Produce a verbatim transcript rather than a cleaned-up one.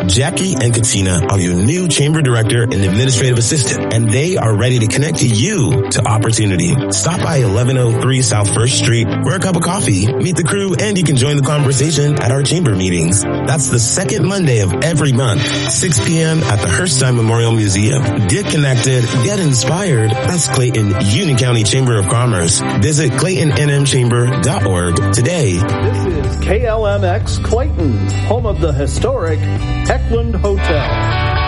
Jackie and Katina are your new chamber director and administrative assistant, and they are ready to connect you to opportunity. Stop by eleven oh three South First Street for a cup of coffee, meet the crew, and you can join the conversation at our chamber meetings. That's the second Monday of every month, six p.m. at the Herstein Memorial Museum. Get connected, get inspired. That's Clayton Union County Chamber of Commerce. Visit clayton n m chamber dot org today. This is K L M X Clayton, home of the historic Heckland Hotel.